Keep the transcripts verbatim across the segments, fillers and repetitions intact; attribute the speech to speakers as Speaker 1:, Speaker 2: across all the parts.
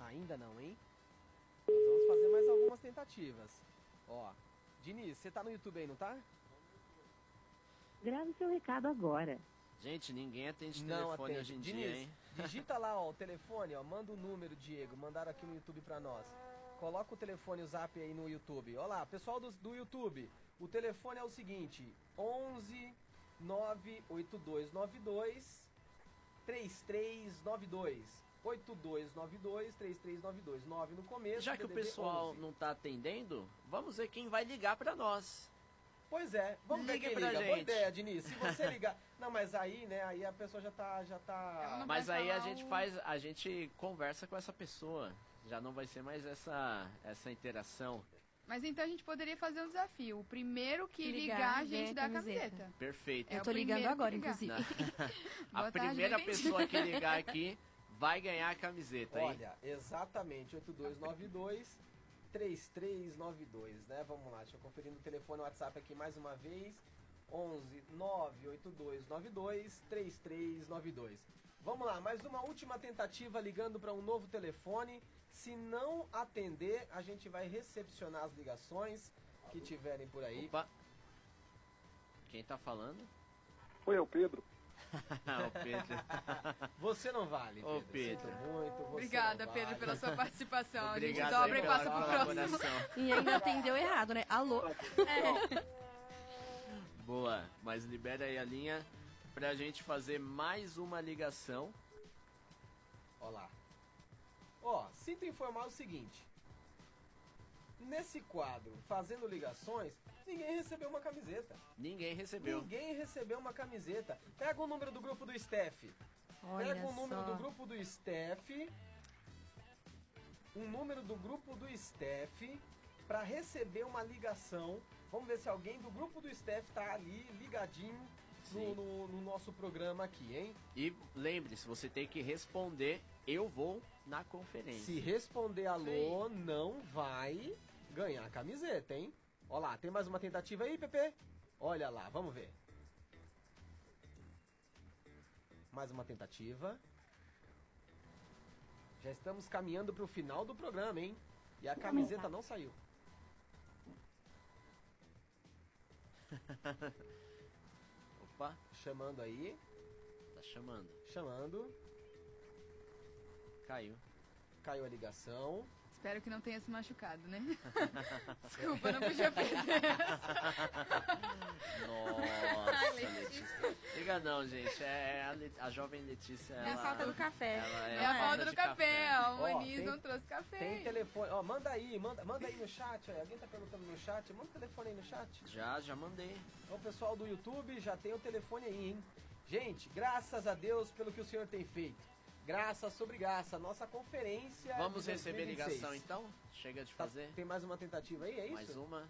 Speaker 1: Ainda não, hein? Nós vamos fazer mais algumas tentativas. Ó, Diniz, você tá no YouTube aí, não tá?
Speaker 2: Grave seu recado agora.
Speaker 3: Gente, ninguém atende
Speaker 1: Não
Speaker 3: telefone
Speaker 1: atende.
Speaker 3: hoje em
Speaker 1: Diniz,
Speaker 3: dia, hein?
Speaker 1: digita lá, ó, o telefone, ó, manda o número, Diego, mandaram aqui no YouTube pra nós. Coloca o telefone, o zap aí no YouTube. Ó lá, pessoal do, do YouTube, o telefone é o seguinte, onze nove oito dois nove dois três três nove dois. oito dois nove dois, três três nove dois, nove no começo.
Speaker 3: Já que o
Speaker 1: D D D
Speaker 3: pessoal
Speaker 1: onze.
Speaker 3: não tá atendendo, vamos ver quem vai ligar pra nós.
Speaker 1: Pois é, vamos
Speaker 3: Ligue
Speaker 1: ver quem
Speaker 3: pra
Speaker 1: liga.
Speaker 3: gente.
Speaker 1: Boa ideia, Diniz. Se você ligar... Não, mas aí, né, aí a pessoa já tá... Já
Speaker 4: Ela
Speaker 1: tá...
Speaker 4: não
Speaker 3: Mas
Speaker 4: vai
Speaker 3: aí a
Speaker 4: falar
Speaker 3: gente
Speaker 4: o-
Speaker 3: faz, a gente conversa com essa pessoa. Já não vai ser mais essa, essa interação.
Speaker 4: Mas então a gente poderia fazer um desafio. O primeiro que
Speaker 5: Que
Speaker 4: ligar,
Speaker 5: ligar,
Speaker 4: a gente
Speaker 5: ganha
Speaker 4: dá a
Speaker 5: camiseta.
Speaker 4: camiseta.
Speaker 3: Perfeito.
Speaker 4: É
Speaker 5: Eu
Speaker 4: o
Speaker 5: tô ligando
Speaker 4: primeiro
Speaker 5: agora,
Speaker 4: que ligar.
Speaker 5: inclusive.
Speaker 3: A
Speaker 4: Boa tarde,
Speaker 3: primeira
Speaker 4: não entendi.
Speaker 3: pessoa que ligar aqui vai ganhar a camiseta, hein?
Speaker 1: Olha, exatamente, oito dois nove dois, três três nove dois, né? Vamos lá, deixa eu conferir no telefone, o WhatsApp aqui mais uma vez. onze nove oito dois nove dois, três três nove dois. Vamos lá, mais uma última tentativa ligando para um novo telefone. Se não atender, a gente vai recepcionar as ligações que tiverem por aí.
Speaker 3: Opa. Quem tá falando?
Speaker 6: Foi eu, Pedro.
Speaker 3: o Pedro.
Speaker 1: Você não vale, Pedro.
Speaker 3: Ô, Pedro.
Speaker 1: Sinto muito, você
Speaker 4: Obrigada,
Speaker 1: não
Speaker 4: Pedro,
Speaker 1: vale.
Speaker 4: pela sua participação. a gente
Speaker 3: Obrigado
Speaker 4: dobra
Speaker 3: aí
Speaker 4: e
Speaker 3: pela
Speaker 4: passa pro próximo.
Speaker 3: colaboração.
Speaker 5: E ainda atendeu errado, né? Alô?
Speaker 3: Boa, mas libera aí a linha pra gente fazer mais uma ligação.
Speaker 1: Ó lá. Ó, sinto informar o seguinte. Nesse quadro, fazendo ligações, ninguém recebeu uma camiseta.
Speaker 3: Ninguém recebeu.
Speaker 1: Ninguém recebeu uma camiseta. Pega o número do grupo do Steph.
Speaker 5: Olha
Speaker 1: Pega o número
Speaker 5: só.
Speaker 1: do grupo do Steph. Um número do grupo do Steph para receber uma ligação. Vamos ver se alguém do grupo do Steph tá ali ligadinho no,
Speaker 3: Sim.
Speaker 1: no- no nosso programa aqui, hein?
Speaker 3: E lembre-se, você tem que responder, eu vou na conferência.
Speaker 1: Se responder alô, não vai ganhar a camiseta, hein? Ó lá, tem mais uma tentativa aí, Pepe? Olha lá, vamos ver. Mais uma tentativa. Já estamos caminhando para o final do programa, hein? E a camiseta não saiu.
Speaker 3: Opa,
Speaker 1: Chamando aí,
Speaker 3: tá chamando.
Speaker 1: chamando.
Speaker 3: Caiu.
Speaker 1: Caiu a ligação.
Speaker 4: Espero que não tenha se machucado, né? Desculpa, não podia perder.
Speaker 3: Nossa, Letícia. Liga não, gente. É a, Let- a jovem Letícia.
Speaker 5: É a
Speaker 3: ela-
Speaker 5: falta do café.
Speaker 3: ela
Speaker 4: É a falta do
Speaker 3: de
Speaker 4: café. ó. O
Speaker 1: Ó,
Speaker 4: Anis
Speaker 1: tem-
Speaker 4: não trouxe café.
Speaker 1: Tem telefone. Ó, manda aí, manda, manda aí no chat. Aí. Alguém tá perguntando no chat? Manda o telefone aí no chat.
Speaker 3: Já, já mandei.
Speaker 1: Então, o pessoal do YouTube já tem o telefone aí, hein? Gente, graças a Deus pelo que o senhor tem feito. Graças sobre graça. Nossa conferência.
Speaker 3: Vamos
Speaker 1: de
Speaker 3: receber
Speaker 1: dois mil e vinte e seis.
Speaker 3: ligação então? Chega de
Speaker 1: Tá-
Speaker 3: fazer.
Speaker 1: tem mais uma tentativa aí, é isso?
Speaker 3: Mais uma?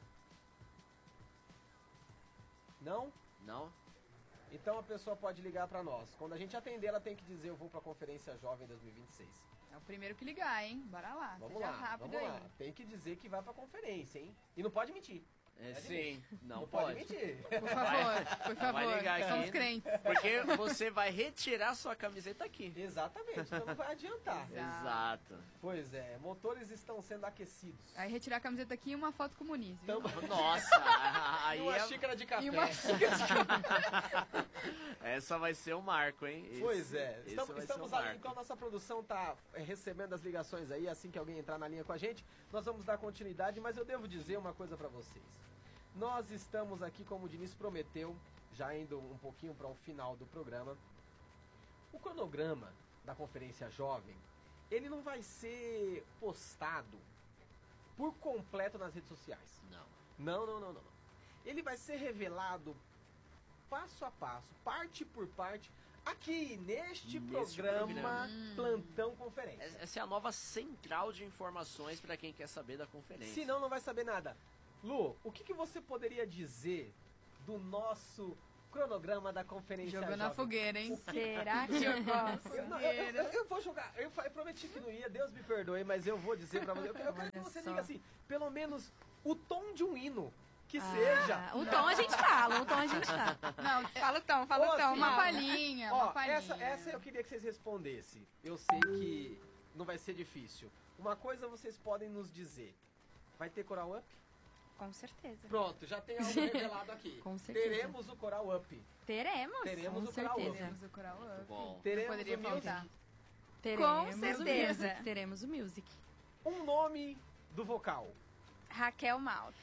Speaker 1: Não?
Speaker 3: Não?
Speaker 1: Então a pessoa pode ligar pra nós. Quando a gente atender, ela tem que dizer eu vou pra Conferência Jovem dois mil e vinte e seis.
Speaker 4: É o primeiro que ligar, hein? Bora lá.
Speaker 1: Vamos
Speaker 4: Seja
Speaker 1: lá,
Speaker 4: rápido
Speaker 1: vamos
Speaker 4: aí.
Speaker 1: lá. Tem que dizer que vai pra conferência, hein? E não pode mentir.
Speaker 3: É,
Speaker 1: É
Speaker 3: sim, não,
Speaker 1: Não
Speaker 3: pode.
Speaker 1: pode mentir.
Speaker 4: Por favor, por favor.
Speaker 3: Vai ligar aqui.
Speaker 4: Somos crentes.
Speaker 3: Porque você vai retirar sua camiseta aqui.
Speaker 1: Exatamente, então não vai adiantar.
Speaker 3: Exato.
Speaker 1: Pois é, motores estão sendo aquecidos.
Speaker 4: Aí retirar a camiseta aqui e uma foto com o Muniz, viu?
Speaker 1: Então,
Speaker 3: Nossa, aí
Speaker 1: e uma
Speaker 3: é-
Speaker 1: xícara de café.
Speaker 4: E uma xícara de
Speaker 3: essa vai ser o marco, hein? Esse-
Speaker 1: Pois é,
Speaker 3: esse
Speaker 1: estamos,
Speaker 3: vai
Speaker 1: estamos
Speaker 3: ser o
Speaker 1: ali,
Speaker 3: marco.
Speaker 1: então nossa produção tá é, recebendo as ligações aí, assim que alguém entrar na linha com a gente, nós vamos dar continuidade, mas eu devo dizer uma coisa pra vocês. Nós estamos aqui, como o Diniz prometeu, já indo um pouquinho para o final do programa. O cronograma da Conferência Jovem, ele não vai ser postado por completo nas redes sociais.
Speaker 3: Não.
Speaker 1: Não, não, não, não. não. Ele vai ser revelado passo a passo, parte por parte, aqui neste
Speaker 3: Neste
Speaker 1: programa,
Speaker 3: programa.
Speaker 1: Plantão Conferência.
Speaker 3: Essa é a nova central de informações para quem quer saber da conferência.
Speaker 1: Senão não vai saber nada. Lu, o que, que você poderia dizer do nosso cronograma da Conferência
Speaker 4: Jogou
Speaker 1: Jovem?
Speaker 4: na fogueira, hein?
Speaker 5: Será que eu posso?
Speaker 1: Eu, não, eu, eu- eu vou jogar, eu, fa- eu prometi que não ia, Deus me perdoe, mas eu vou dizer pra você. Eu, quero- eu quero que
Speaker 5: Olha
Speaker 1: você
Speaker 5: só.
Speaker 1: diga assim, pelo menos o tom de um hino, que
Speaker 5: Ah,
Speaker 1: seja.
Speaker 5: o tom a gente fala, o tom a gente fala.
Speaker 4: Não, fala o tom, fala
Speaker 1: Ô,
Speaker 4: o tom.
Speaker 1: assim,
Speaker 4: Uma
Speaker 1: ó,
Speaker 4: palhinha,
Speaker 1: Ó,
Speaker 4: uma palhinha.
Speaker 1: essa, essa eu queria que vocês respondessem. Eu sei que não vai ser difícil. Uma coisa vocês podem nos dizer. Vai ter Coral Up?
Speaker 5: Com certeza.
Speaker 1: Pronto, já tem algo revelado aqui.
Speaker 5: Com certeza.
Speaker 1: Teremos o Coral Up.
Speaker 5: Teremos?
Speaker 1: Teremos
Speaker 5: com
Speaker 1: o Coral
Speaker 5: certeza.
Speaker 1: Up.
Speaker 4: Temos o Coral Up.
Speaker 3: Bom.
Speaker 1: Teremos
Speaker 4: Não poderia
Speaker 1: o music.
Speaker 4: faltar.
Speaker 5: Teremos
Speaker 4: Com
Speaker 5: o
Speaker 4: certeza.
Speaker 5: music. Teremos o music.
Speaker 1: Um nome do vocal.
Speaker 5: Raquel Malta.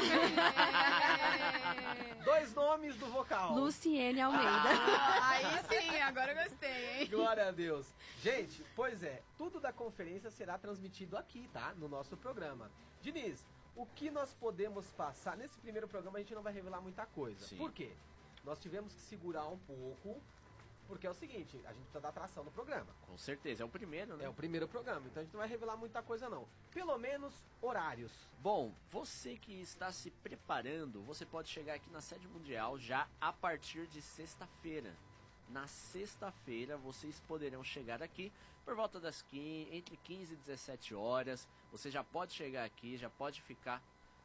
Speaker 1: Dois nomes do vocal.
Speaker 5: Luciene Almeida.
Speaker 4: Ah, aí sim, agora eu gostei, hein?
Speaker 1: Glória a Deus. Gente, pois é, tudo da conferência será transmitido aqui, tá? No nosso programa. Diniz, o que nós podemos passar? Nesse primeiro programa a gente não vai revelar muita coisa.
Speaker 3: Sim.
Speaker 1: Por quê? Nós tivemos que segurar um pouco, porque é o seguinte, a gente precisa dar atração no programa.
Speaker 3: Com certeza, é o primeiro, né?
Speaker 1: É o primeiro programa, então a gente não vai revelar muita coisa não. Pelo menos horários.
Speaker 3: Bom, você que está se preparando, você pode chegar aqui na sede mundial já a partir de sexta-feira. Na sexta-feira vocês poderão chegar aqui por volta das quinze, entre quinze e dezessete horas. Você já pode chegar aqui, já pode ficar.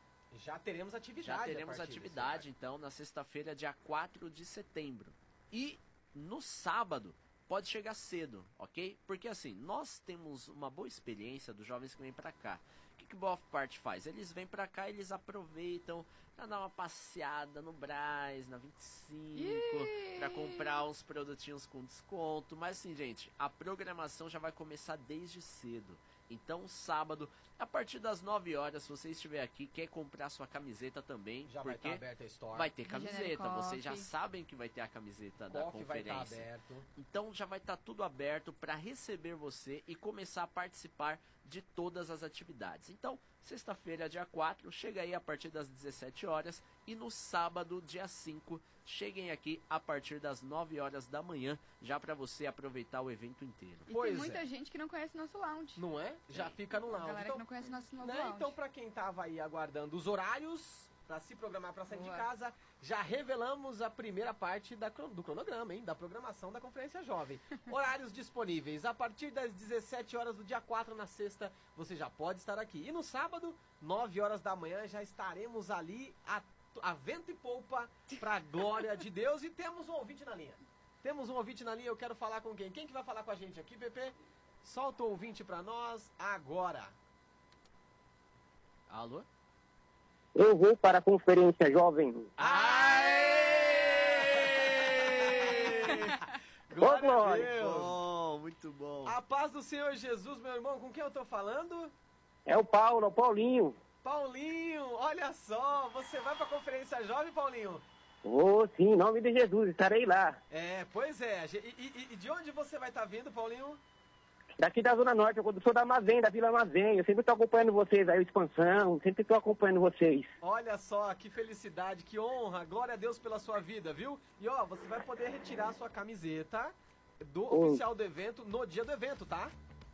Speaker 1: Já teremos atividade.
Speaker 3: Já
Speaker 1: a
Speaker 3: teremos
Speaker 1: partir desse
Speaker 3: atividade
Speaker 1: horário.
Speaker 3: então na sexta-feira, dia quatro de setembro. E no sábado pode chegar cedo, ok? Porque assim, nós temos uma boa experiência dos jovens que vêm pra cá. O que, que o Boff Party faz? Eles vêm pra cá e eles aproveitam pra dar uma passeada no Brás, na vinte e cinco, pra comprar uns produtinhos com desconto. Mas assim, gente, a programação já vai começar desde cedo. Então, sábado, a partir das nove horas, se você estiver aqui, quer comprar sua camiseta também,
Speaker 1: Já vai
Speaker 3: porque
Speaker 1: estar aberta a store.
Speaker 3: vai ter
Speaker 4: Regenere
Speaker 3: camiseta. Vocês já
Speaker 4: Coffee.
Speaker 3: sabem que vai ter a camiseta da
Speaker 1: Coffee vai estar
Speaker 3: conferência.
Speaker 1: aberto.
Speaker 3: Então já vai estar tudo aberto para receber você e começar a participar de todas as atividades. Então, sexta-feira, dia quatro, chega aí a partir das dezessete horas e no sábado, dia cinco, cheguem aqui a partir das nove horas da manhã, já para você aproveitar o evento inteiro.
Speaker 4: E
Speaker 1: Pois
Speaker 4: tem muita
Speaker 1: é.
Speaker 4: gente que não conhece nosso lounge.
Speaker 1: Não é? Já fica no
Speaker 4: A
Speaker 1: lounge.
Speaker 4: galera
Speaker 1: Então,
Speaker 4: que não conhece nosso novo
Speaker 1: né?
Speaker 4: lounge.
Speaker 1: Então, pra quem tava aí aguardando os horários pra se programar pra sair
Speaker 4: Boa.
Speaker 1: de casa, já revelamos a primeira parte da, cron- do cronograma, hein? Da programação da Conferência Jovem. Horários disponíveis. A partir das dezessete horas do dia quatro, na sexta, você já pode estar aqui. E no sábado, nove horas da manhã, já estaremos ali a, a vento e polpa pra glória de Deus. E temos um ouvinte na linha. Temos um ouvinte na linha, eu quero falar com quem? Quem que vai falar com a gente aqui, Pepe? Solta o ouvinte pra nós agora.
Speaker 3: Alô?
Speaker 2: Eu vou para a Conferência Jovem.
Speaker 1: Aê! Glória a
Speaker 2: glória.
Speaker 1: Deus!
Speaker 3: Bom, muito bom.
Speaker 1: A paz do Senhor Jesus, meu irmão, com quem eu tô falando?
Speaker 2: É o Paulo, é o Paulinho.
Speaker 1: Paulinho, olha só, você vai pra Conferência Jovem, Paulinho?
Speaker 2: Vou sim, em nome de Jesus, estarei lá.
Speaker 1: É, pois é. E, e- e de onde você vai estar vindo, Paulinho?
Speaker 2: Daqui da Zona Norte, eu sou da Amazém, da Vila Amazém. Eu sempre estou acompanhando vocês aí, o Expansão, sempre estou acompanhando vocês.
Speaker 1: Olha só, que felicidade, que honra, glória a Deus pela sua vida, viu? E ó, você vai poder retirar a sua camiseta do
Speaker 2: Oi.
Speaker 1: oficial do evento no dia do evento, tá?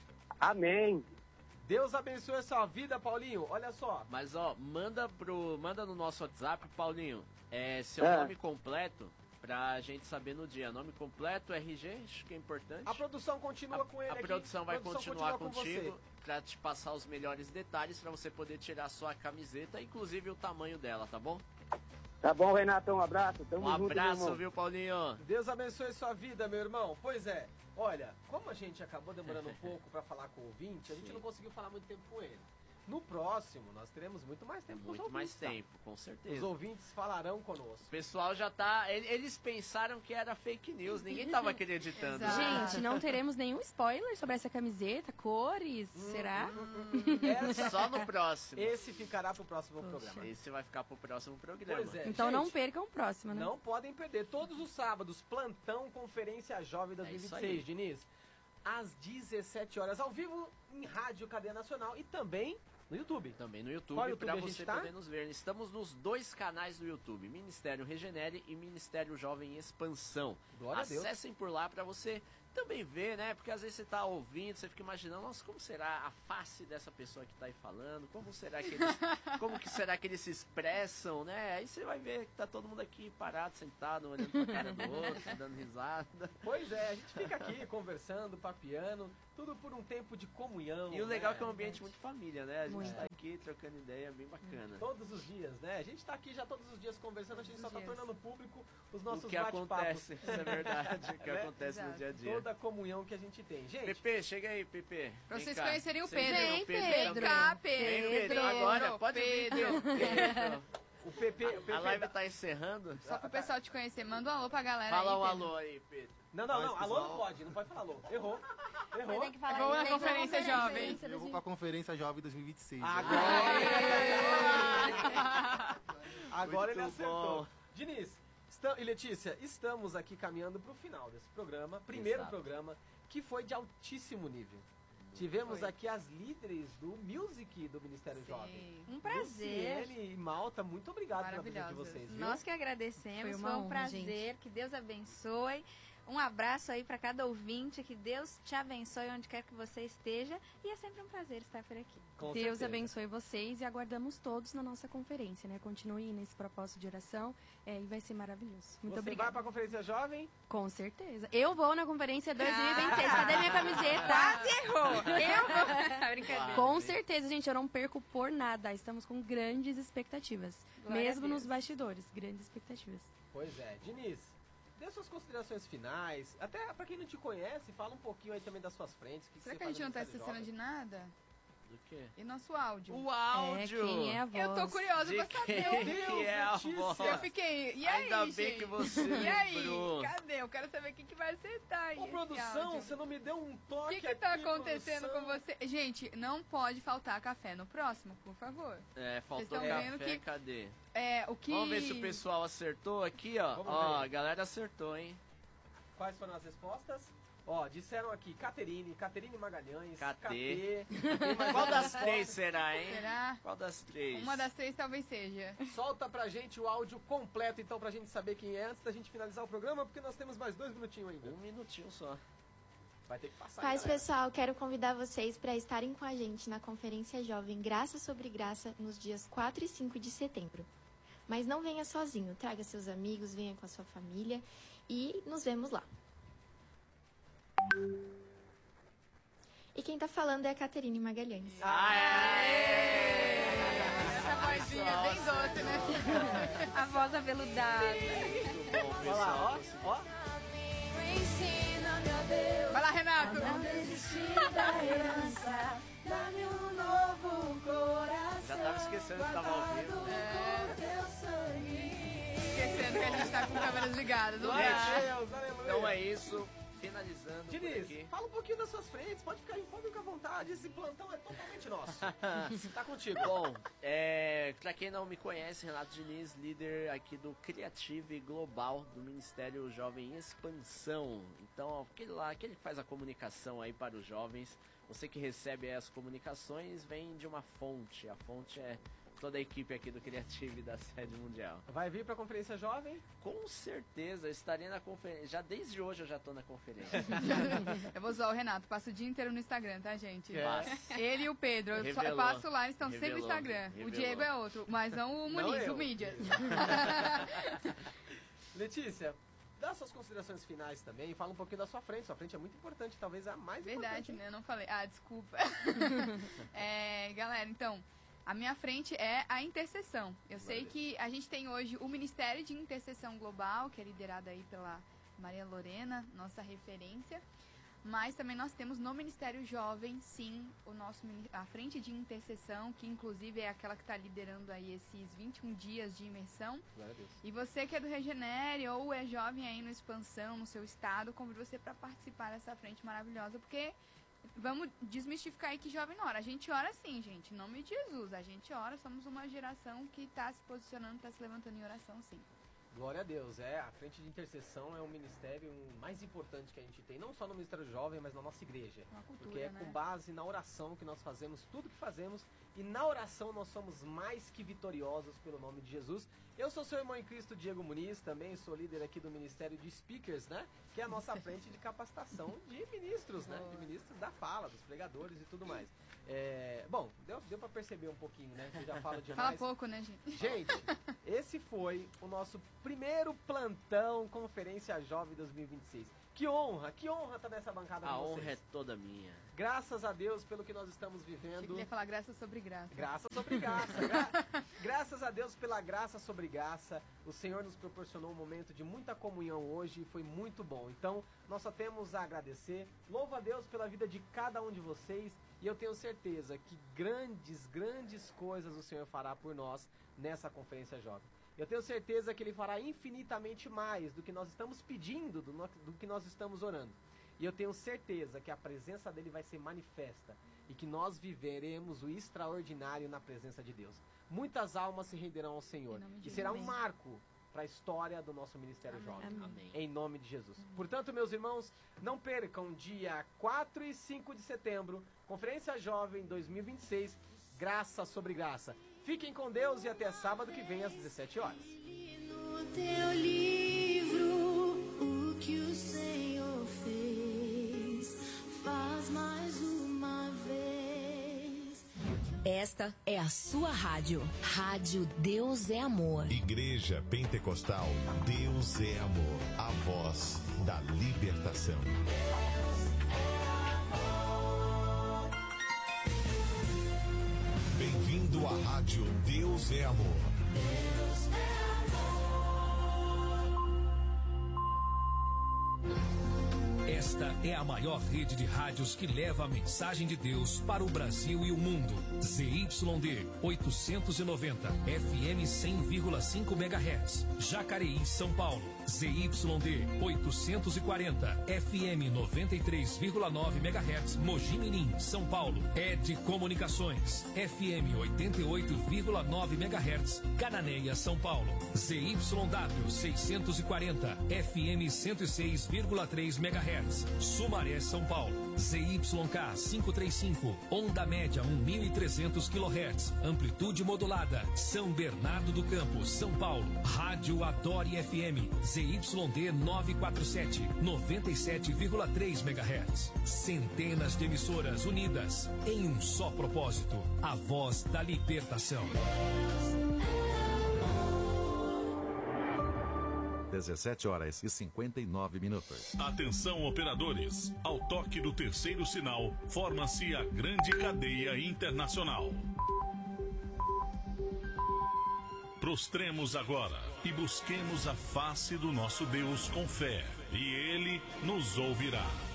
Speaker 2: Amém.
Speaker 1: Deus abençoe a sua vida, Paulinho. Olha só,
Speaker 3: Mas ó, manda pro, manda no nosso WhatsApp, Paulinho, é, seu
Speaker 2: É.
Speaker 3: nome completo pra gente saber no dia. Nome completo, R G, acho que é importante.
Speaker 1: a produção continua com ele
Speaker 3: A
Speaker 1: aqui.
Speaker 3: produção vai
Speaker 1: A produção
Speaker 3: continuar
Speaker 1: continua com
Speaker 3: contigo
Speaker 1: você.
Speaker 3: pra te passar os melhores detalhes pra você poder tirar a sua camiseta, inclusive o tamanho dela, tá bom?
Speaker 2: Tá bom, Renato, um abraço. Tamo
Speaker 3: Um
Speaker 2: junto, meu
Speaker 3: abraço,
Speaker 2: irmão.
Speaker 3: viu, Paulinho?
Speaker 1: Deus abençoe sua vida, meu irmão. Pois é, olha, como a gente acabou demorando um pouco pra falar com o ouvinte, a gente
Speaker 3: Sim.
Speaker 1: não conseguiu falar muito tempo com ele. No próximo, nós teremos muito mais tempo com os
Speaker 3: Muito mais
Speaker 1: ouvintes, tá?
Speaker 3: tempo, com
Speaker 1: Os
Speaker 3: certeza.
Speaker 1: ouvintes falarão conosco.
Speaker 3: O pessoal já tá. ele- Eles pensaram que era fake news, ninguém tava acreditando.
Speaker 4: Exato.
Speaker 5: Gente, não teremos nenhum spoiler sobre essa camiseta, cores, será?
Speaker 1: Essa-
Speaker 3: Só no próximo.
Speaker 1: esse ficará pro próximo
Speaker 5: Poxa.
Speaker 1: programa.
Speaker 3: Esse vai ficar pro próximo programa.
Speaker 1: Pois é,
Speaker 5: Então não
Speaker 1: gente,
Speaker 5: percam o próximo, né?
Speaker 1: não podem perder. Todos os sábados, plantão Conferência Jovem
Speaker 3: É isso
Speaker 1: dois mil e vinte e seis,
Speaker 3: aí.
Speaker 1: Diniz. Às dezessete horas, ao vivo em Rádio Cadeia Nacional e também no YouTube.
Speaker 3: Também no YouTube,
Speaker 1: Qual YouTube
Speaker 3: pra
Speaker 1: a gente
Speaker 3: você
Speaker 1: tá?
Speaker 3: poder nos ver. Estamos nos dois canais do YouTube, Ministério Regenere e Ministério Jovem Expansão.
Speaker 1: Glória a Deus.
Speaker 3: Acessem por lá pra você também ver, né? Porque às vezes você tá ouvindo, você fica imaginando, nossa, como será a face dessa pessoa que tá aí falando? Como será que eles, como que será que eles se expressam, né? Aí você vai ver que tá todo mundo aqui parado, sentado, olhando pra cara do outro, dando risada.
Speaker 1: Pois é, a gente fica aqui conversando, papiando, tudo por um tempo de comunhão.
Speaker 3: E o legal é
Speaker 1: né?
Speaker 3: que é um ambiente muito família, né? A gente
Speaker 5: Muito.
Speaker 3: tá aqui trocando ideia bem bacana.
Speaker 1: Todos os dias, né? A gente tá aqui já todos os dias conversando, a gente só tá
Speaker 4: dias.
Speaker 1: tornando público os nossos
Speaker 3: O que
Speaker 1: bate-papos.
Speaker 3: acontece, isso é verdade, o que
Speaker 1: Né?
Speaker 3: acontece
Speaker 4: Exato.
Speaker 3: no dia a dia.
Speaker 1: Toda a comunhão que a gente tem. Gente,
Speaker 3: Pepe, chega aí, Pepe.
Speaker 4: Pra
Speaker 3: Vem
Speaker 4: vocês
Speaker 3: cá.
Speaker 4: conhecerem o
Speaker 3: Vocês
Speaker 4: Pedro.
Speaker 3: viram
Speaker 5: Vem,
Speaker 3: o Pedro
Speaker 5: Pedro.
Speaker 3: também?
Speaker 4: Vem cá,
Speaker 3: Vem, Pedro.
Speaker 4: Pedro.
Speaker 3: Agora, pode vir,
Speaker 4: Pedro.
Speaker 3: Pedro.
Speaker 1: o Pepe... O Pepe
Speaker 3: A live tá encerrando.
Speaker 4: Só pro pessoal te conhecer, manda um alô pra galera
Speaker 3: Fala
Speaker 4: aí,
Speaker 3: um
Speaker 4: Pedro.
Speaker 3: alô aí, Pedro.
Speaker 1: Não, não, não.
Speaker 3: Mas,
Speaker 1: Alô
Speaker 3: pessoal-
Speaker 1: não pode. Não pode falar alô. Errou. Errou.
Speaker 5: Tem que falar
Speaker 4: Vamos na
Speaker 5: inglês,
Speaker 4: conferência
Speaker 5: vamos na
Speaker 4: jovem.
Speaker 5: conferência
Speaker 6: Eu vou
Speaker 5: do-
Speaker 6: pra Conferência Jovem dois mil e vinte e seis.
Speaker 1: Agora, Agora ele
Speaker 3: Muito
Speaker 1: acertou.
Speaker 3: bom.
Speaker 1: Diniz esta- e Letícia, estamos aqui caminhando pro final desse programa. Primeiro
Speaker 3: Exato.
Speaker 1: programa que foi de altíssimo nível. Tivemos
Speaker 4: Foi.
Speaker 1: aqui as líderes do Music do Ministério Jovem.
Speaker 4: Sim.
Speaker 5: Um prazer.
Speaker 1: Luciene e Malta, muito obrigado pela presença de
Speaker 4: Maravilhosas.
Speaker 1: vocês, viu?
Speaker 7: Nós que agradecemos,
Speaker 5: Foi
Speaker 7: foi,
Speaker 5: uma
Speaker 7: um
Speaker 5: honra,
Speaker 7: prazer, que Deus abençoe. Um abraço aí para cada ouvinte, que Deus te abençoe onde quer que você esteja. E é sempre um prazer estar por aqui.
Speaker 1: Com
Speaker 5: Deus
Speaker 1: certeza.
Speaker 5: abençoe vocês e aguardamos todos na nossa conferência, né? Continue nesse propósito de oração é, e vai ser maravilhoso. Muito
Speaker 1: Você
Speaker 5: obrigada.
Speaker 1: vai pra Conferência Jovem?
Speaker 5: Com certeza. Eu vou na conferência dois mil e vinte e seis. Cadê minha camiseta? Quase errou. Eu vou.
Speaker 7: Brincadeira.
Speaker 5: Com certeza, gente, eu não perco por nada. Estamos com grandes expectativas.
Speaker 7: Glória a
Speaker 5: Mesmo
Speaker 7: Deus.
Speaker 5: nos bastidores, grandes expectativas.
Speaker 1: Pois é. Diniz, dê suas considerações finais. Até pra quem não te conhece, fala um pouquinho aí também das suas frentes. o que
Speaker 4: Será
Speaker 1: você
Speaker 4: que a
Speaker 1: faz
Speaker 4: gente
Speaker 1: no
Speaker 4: não tá
Speaker 1: Ministério
Speaker 4: esquecendo de
Speaker 1: Jovem.
Speaker 4: nada?
Speaker 3: Do quê?
Speaker 4: E nosso áudio?
Speaker 3: O áudio!
Speaker 5: É, quem é a voz?
Speaker 4: Eu tô curiosa
Speaker 3: De
Speaker 4: pra
Speaker 3: quem
Speaker 4: saber.
Speaker 1: Deus,
Speaker 3: que é a
Speaker 1: Letícia.
Speaker 3: voz?
Speaker 4: Eu fiquei. E aí,
Speaker 3: Ainda bem
Speaker 4: gente?
Speaker 3: que você
Speaker 4: E aí?
Speaker 3: lembrou.
Speaker 4: Cadê? Eu quero saber quem que vai acertar aí.
Speaker 1: Ô,
Speaker 4: esse
Speaker 1: produção,
Speaker 4: áudio.
Speaker 1: você não me deu um
Speaker 4: O
Speaker 1: toque
Speaker 4: que que tá
Speaker 1: aqui,
Speaker 4: acontecendo
Speaker 1: produção?
Speaker 4: com você? Gente, não pode faltar café no próximo, por favor.
Speaker 3: É, faltou
Speaker 4: Vocês tão
Speaker 3: café,
Speaker 4: vendo que-
Speaker 3: cadê?
Speaker 4: É, o que...
Speaker 3: Vamos ver se o pessoal acertou aqui, ó.
Speaker 1: Vamos
Speaker 3: Ó,
Speaker 1: ver.
Speaker 3: a galera acertou, hein?
Speaker 1: Quais foram as respostas? Ó, disseram aqui Caterine, Caterine Magalhães,
Speaker 3: K T.
Speaker 1: K T. Tem mais
Speaker 3: Qual
Speaker 1: uma
Speaker 3: das
Speaker 1: resposta?
Speaker 3: três será, hein?
Speaker 4: Será?
Speaker 3: Qual das três?
Speaker 4: Uma das três talvez seja.
Speaker 1: Solta pra gente o áudio completo, então, pra gente saber quem é, antes da gente finalizar o programa, porque nós temos mais dois minutinhos ainda.
Speaker 3: Um minutinho só.
Speaker 1: Vai ter que passar.
Speaker 8: Paz,
Speaker 1: galera.
Speaker 8: pessoal, quero convidar vocês para estarem com a gente na Conferência Jovem Graça sobre Graça nos dias quatro e cinco de setembro. Mas não venha sozinho, traga seus amigos, venha com a sua família e nos vemos lá. E quem tá falando é a Caterine Magalhães.
Speaker 4: Essa vozinha é bem doce, né?
Speaker 7: A voz aveludada.
Speaker 3: Muito bom,
Speaker 1: Olha lá, ó,
Speaker 3: pessoal.
Speaker 1: ó.
Speaker 4: Vai lá, Renato.
Speaker 3: Já tava esquecendo que tava ao vivo.
Speaker 4: Esquecendo que a gente tá com câmeras ligadas. Não
Speaker 1: Glória
Speaker 4: dá.
Speaker 1: a Deus, aleluia.
Speaker 3: Então é isso. Finalizando por
Speaker 1: Diniz,
Speaker 3: aqui.
Speaker 1: fala um pouquinho das suas frentes, pode ficar, pode ficar à vontade, esse plantão é totalmente nosso. Tá contigo.
Speaker 3: Bom, é, pra quem não me conhece, Renato Diniz, líder aqui do Creative Global do Ministério Jovem Expansão. Então, aquele lá, aquele que faz a comunicação aí para os jovens, você que recebe as comunicações, vem de uma fonte. A fonte é toda a equipe aqui do Creative da sede mundial.
Speaker 1: Vai vir pra Conferência Jovem?
Speaker 3: Com certeza, eu estarei na conferência. Já desde hoje eu já tô na conferência.
Speaker 4: Eu vou zoar o Renato. Passa o dia inteiro no Instagram, tá, gente?
Speaker 1: É.
Speaker 3: Passa.
Speaker 4: Ele e o Pedro. Eu, só, eu
Speaker 3: Revelou.
Speaker 4: passo lá, eles estão sempre no
Speaker 3: Revelou.
Speaker 4: Instagram. O
Speaker 3: Revelou.
Speaker 4: Diego é outro, mas não o
Speaker 1: Não
Speaker 4: Muniz,
Speaker 1: eu.
Speaker 4: o Mídias.
Speaker 1: Letícia, dá suas considerações finais também, fala um pouquinho da sua frente. Sua frente é muito importante, talvez a mais
Speaker 4: Verdade,
Speaker 1: importante.
Speaker 4: né? Eu não falei. Ah, desculpa. É, galera, então, a minha frente é a intercessão. Eu sei que a gente tem hoje o Ministério de Intercessão Global, que é liderado aí pela Maria Lorena, nossa referência. Mas também nós temos no Ministério Jovem, sim, o nosso, mini- a frente de intercessão, que inclusive é aquela que está liderando aí esses vinte e um dias de imersão.
Speaker 1: Glória a Deus.
Speaker 4: E você que é do Regenere ou é jovem aí no Expansão, no seu estado, convido você para participar dessa frente maravilhosa, porque vamos desmistificar aí que jovem não ora. A gente ora sim, gente, em nome de Jesus. A gente ora, somos uma geração que está se posicionando, está se levantando em oração, sim.
Speaker 1: Glória a Deus, é, a frente de intercessão é o ministério mais importante que a gente tem, não só no Ministério Jovem, mas na nossa igreja.
Speaker 4: Uma cultura,
Speaker 1: Porque é
Speaker 4: né?
Speaker 1: com base na oração que nós fazemos tudo que fazemos, e na oração nós somos mais que vitoriosos pelo nome de Jesus. Eu sou seu irmão em Cristo, Diego Muniz, também sou líder aqui do Ministério de Speakers, né? Que é a nossa frente de capacitação de ministros, né? De ministros da fala, dos pregadores e tudo mais. É, bom, deu, deu pra perceber um pouquinho, né? Que eu já falo
Speaker 4: Fala
Speaker 1: demais.
Speaker 4: pouco, né, gente?
Speaker 1: Gente, esse foi o nosso primeiro plantão Conferência Jovem dois mil e vinte e seis. Que honra, que honra estar nessa bancada
Speaker 3: A
Speaker 1: com vocês.
Speaker 3: honra é toda minha.
Speaker 1: Graças a Deus pelo que nós estamos vivendo.
Speaker 4: Eu ia falar graça sobre graça.
Speaker 1: Graça sobre graça. Gra graças a Deus pela graça sobre graça. O Senhor nos proporcionou um momento de muita comunhão hoje e foi muito bom. Então, nós só temos a agradecer. Louvo a Deus pela vida de cada um de vocês. E eu tenho certeza que grandes, grandes coisas o Senhor fará por nós nessa Conferência Jovem. Eu tenho certeza que Ele fará infinitamente mais do que nós estamos pedindo, do, no, do que nós estamos orando. E eu tenho certeza que a presença dEle vai ser manifesta e que nós viveremos o extraordinário na presença de Deus. Muitas almas se renderão ao Senhor e será um marco para a história do nosso Ministério
Speaker 4: Amém.
Speaker 1: Jovem.
Speaker 3: Amém.
Speaker 1: Em nome de Jesus. Portanto, meus irmãos, não percam dia quatro e cinco de setembro, Conferência Jovem dois mil e vinte e seis, graça sobre graça. Fiquem com Deus e até sábado que vem às dezessete horas.
Speaker 9: No teu livro, o que o Senhor fez, faz mais uma vez.
Speaker 10: Esta é a sua rádio. Rádio Deus é Amor.
Speaker 11: Igreja Pentecostal Deus é Amor. A voz da libertação. Bem-vindo à Rádio Deus é Amor.
Speaker 9: Deus é amor.
Speaker 12: Esta é a maior rede de rádios que leva a mensagem de Deus para o Brasil e o mundo. Z Y D oitocentos e noventa, F M cem vírgula cinco megahertz, Jacareí, São Paulo. Z Y D oitocentos e quarenta, F M noventa e três vírgula nove megahertz, Mogi Mirim, São Paulo. Ed Comunicações, F M oitenta e oito vírgula nove megahertz, Cananéia, São Paulo. Z Y W seiscentos e quarenta, F M cento e seis vírgula três megahertz, Sumaré, São Paulo. Z Y K quinhentos e trinta e cinco, onda média mil e trezentos quilohertz, amplitude modulada, São Bernardo do Campo, São Paulo. Rádio Adore F M, Z Y D novecentos e quarenta e sete, noventa e sete vírgula três megahertz. Centenas de emissoras unidas em um só propósito, a voz da libertação.
Speaker 11: dezessete horas e cinquenta e nove minutos.
Speaker 13: Atenção, operadores. Ao toque do terceiro sinal, forma-se a grande cadeia internacional. Prostremos agora e busquemos a face do nosso Deus com fé, e Ele nos ouvirá.